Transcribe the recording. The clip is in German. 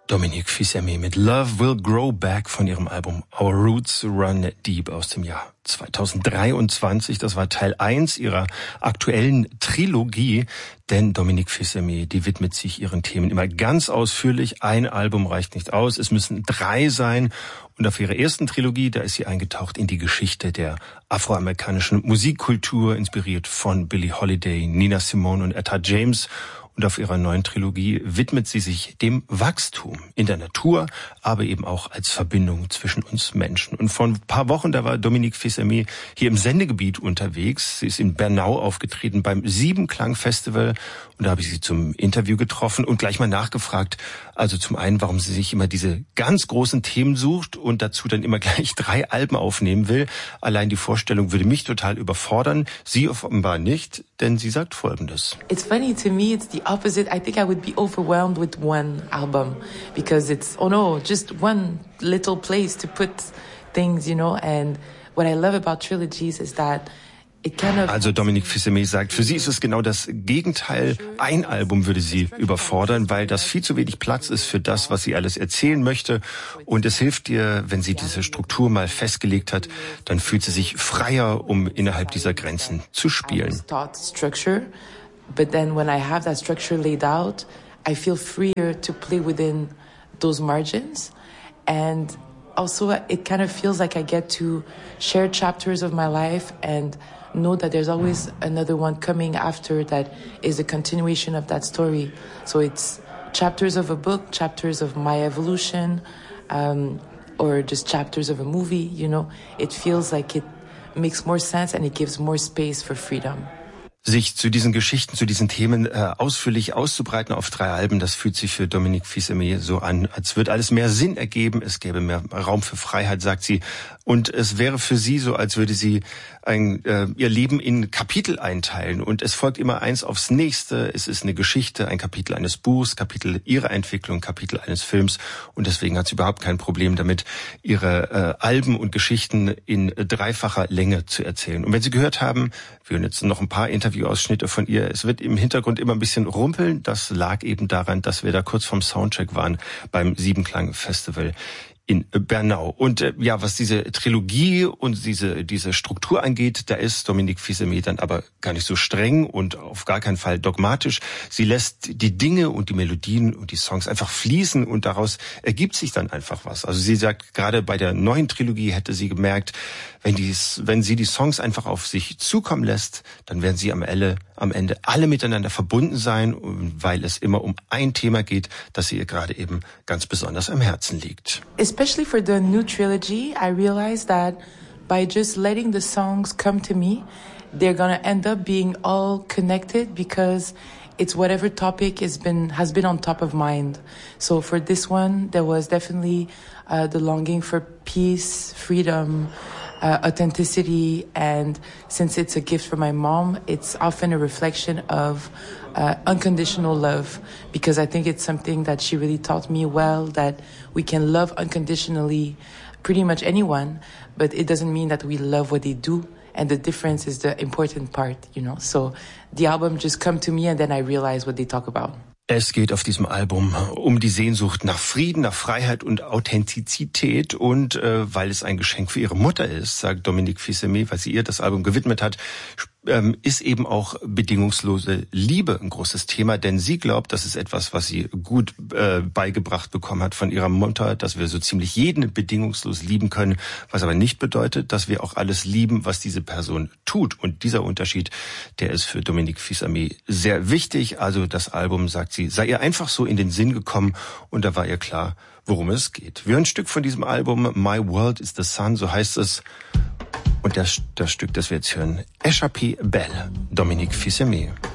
Dominique Fils-Aimé mit Love Will Grow Back von ihrem Album Our Roots Run Deep aus dem Jahr 2023. Das war Teil 1 ihrer aktuellen Trilogie, denn Dominique Fils-Aimé, die widmet sich ihren Themen immer ganz ausführlich. Ein Album reicht nicht aus, es müssen 3 sein. Und auf ihrer ersten Trilogie, da ist sie eingetaucht in die Geschichte der afroamerikanischen Musikkultur, inspiriert von Billie Holiday, Nina Simone und Etta James. Und auf ihrer neuen Trilogie widmet sie sich dem Wachstum in der Natur, aber eben auch als Verbindung zwischen uns Menschen. Und vor ein paar Wochen, da war Dominique Fils-Aimé hier im Sendegebiet unterwegs. Sie ist in Bernau aufgetreten beim Siebenklang-Festival. Und da habe ich sie zum Interview getroffen und gleich mal nachgefragt. Also zum einen, warum sie sich immer diese ganz großen Themen sucht und dazu dann immer gleich 3 Alben aufnehmen will. Allein die Vorstellung würde mich total überfordern. Sie offenbar nicht, denn sie sagt Folgendes. It's funny to me, it's the opposite. I think I would be overwhelmed with one album because it's, oh no, just one little place to put things, you know. And what I love about trilogies is that also Dominique Fils-Aimé sagt, für sie ist es genau das Gegenteil. Ein Album würde sie überfordern, weil das viel zu wenig Platz ist für das, was sie alles erzählen möchte. Und es hilft ihr, wenn sie diese Struktur mal festgelegt hat, dann fühlt sie sich freier, um innerhalb dieser Grenzen zu spielen. But then when I have that structure laid out, I feel freer to play within those margins. And also it kind of feels like I get to share chapters of my life and know that there's always another one coming after that is a continuation of that story. So it's chapters of a book, chapters of my evolution, or just chapters of a movie, you know. It feels like it makes more sense and it gives more space for freedom. Sich zu diesen Geschichten, zu diesen Themen ausführlich auszubreiten auf 3 Alben, das fühlt sich für Dominique Fils-Aimé so an, als würde alles mehr Sinn ergeben, es gäbe mehr Raum für Freiheit, sagt sie. Und es wäre für sie so, als würde sie ihr Leben in Kapitel einteilen. Und es folgt immer eins aufs nächste. Es ist eine Geschichte, ein Kapitel eines Buchs, Kapitel ihrer Entwicklung, Kapitel eines Films. Und deswegen hat sie überhaupt kein Problem damit, ihre Alben und Geschichten in 3-facher Länge zu erzählen. Und wenn Sie gehört haben, wir hören jetzt noch ein paar Interviewausschnitte von ihr. Es wird im Hintergrund immer ein bisschen rumpeln. Das lag eben daran, dass wir da kurz vorm Soundcheck waren beim Siebenklang-Festival in Bernau. Und ja, was diese Trilogie und diese Struktur angeht, da ist Dominique Fils-Aimé dann aber gar nicht so streng und auf gar keinen Fall dogmatisch. Sie lässt die Dinge und die Melodien und die Songs einfach fließen und daraus ergibt sich dann einfach was. Also sie sagt, gerade bei der neuen Trilogie hätte sie gemerkt, wenn sie die Songs einfach auf sich zukommen lässt, dann werden sie am Ende alle miteinander verbunden sein, weil es immer um ein Thema geht, das ihr gerade eben ganz besonders am Herzen liegt. Especially for the new trilogy, I realized that by just letting the songs come to me, they're gonna end up being all connected because it's whatever topic has been on top of mind. So for this one, there was definitely the longing for peace, freedom, authenticity, and since it's a gift from my mom, it's often a reflection of unconditional love, because I think it's something that she really taught me well, that we can love unconditionally pretty much anyone, but it doesn't mean that we love what they do, and the difference is the important part, you know. So the album just come to me and then I realize what they talk about. Es geht auf diesem Album um die Sehnsucht nach Frieden, nach Freiheit und Authentizität. Und weil es ein Geschenk für ihre Mutter ist, sagt Dominique Fils-Aimé, weil sie ihr das Album gewidmet hat, ist eben auch bedingungslose Liebe ein großes Thema. Denn sie glaubt, das ist etwas, was sie gut beigebracht bekommen hat von ihrer Mutter, dass wir so ziemlich jeden bedingungslos lieben können. Was aber nicht bedeutet, dass wir auch alles lieben, was diese Person tut. Und dieser Unterschied, der ist für Dominique Fils-Aimé sehr wichtig. Also das Album, sagt sie, sei ihr einfach so in den Sinn gekommen und da war ihr klar, worum es geht. Wir hören ein Stück von diesem Album, My World is the Sun, so heißt es. Und das Stück, das wir jetzt hören, Échappée Belle, Dominique Fils-Aimé.